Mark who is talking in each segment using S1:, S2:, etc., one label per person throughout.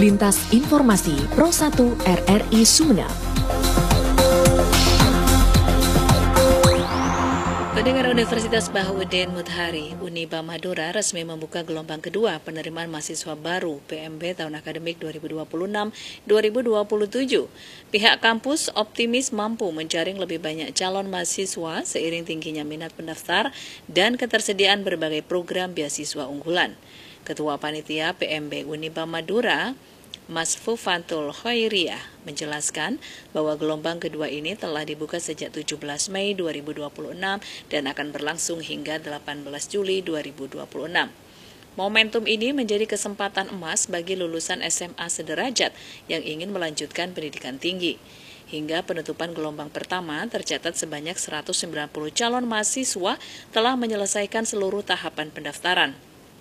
S1: Lintas Informasi Pro 1 RRI Sumeneb.
S2: Pendengar Universitas Bahaudin Mutahari, Uniba Madura resmi membuka gelombang kedua penerimaan mahasiswa baru PMB tahun akademik 2026-2027. Pihak kampus optimis mampu menjaring lebih banyak calon mahasiswa seiring tingginya minat pendaftar dan ketersediaan berbagai program beasiswa unggulan. Ketua Panitia PMB Uniba Madura, Mas Fufantul Khairiyah menjelaskan bahwa gelombang kedua ini telah dibuka sejak 17 Mei 2026 dan akan berlangsung hingga 18 Juli 2026. Momentum ini menjadi kesempatan emas bagi lulusan SMA sederajat yang ingin melanjutkan pendidikan tinggi. Hingga penutupan gelombang pertama tercatat sebanyak 190 calon mahasiswa telah menyelesaikan seluruh tahapan pendaftaran,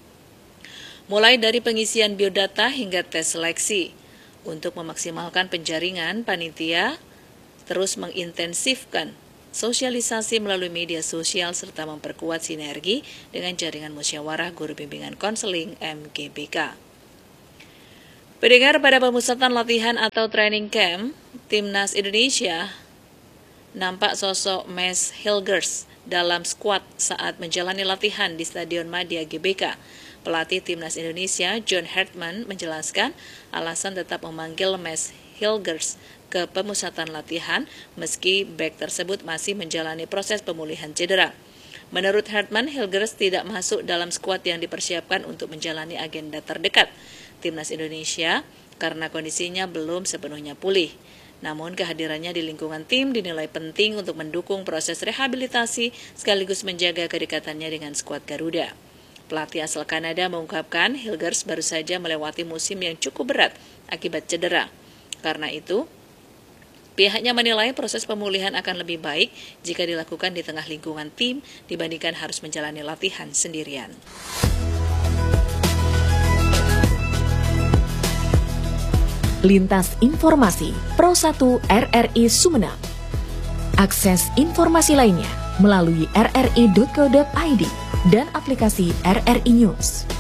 S2: mulai dari pengisian biodata hingga tes seleksi. Untuk memaksimalkan penjaringan, panitia terus mengintensifkan sosialisasi melalui media sosial serta memperkuat sinergi dengan jaringan musyawarah guru bimbingan konseling MGBK. Pendengar, pada pemusatan latihan atau training camp, Timnas Indonesia nampak sosok Mes Hilgers dalam skuad saat menjalani latihan di Stadion Madia GBK. Pelatih Timnas Indonesia, John Hartman, menjelaskan alasan tetap memanggil Mes Hilgers ke pemusatan latihan meski bek tersebut masih menjalani proses pemulihan cedera. Menurut Hartman, Hilgers tidak masuk dalam skuad yang dipersiapkan untuk menjalani agenda terdekat Timnas Indonesia karena kondisinya belum sepenuhnya pulih. Namun kehadirannya di lingkungan tim dinilai penting untuk mendukung proses rehabilitasi sekaligus menjaga kedekatannya dengan skuad Garuda. Pelatih asal Kanada mengungkapkan Hilgers baru saja melewati musim yang cukup berat akibat cedera. Karena itu, pihaknya menilai proses pemulihan akan lebih baik jika dilakukan di tengah lingkungan tim dibandingkan harus menjalani latihan sendirian.
S1: Lintas Informasi Pro 1 RRI Sumeneb. Akses informasi lainnya melalui rri.co.id dan aplikasi RRI News.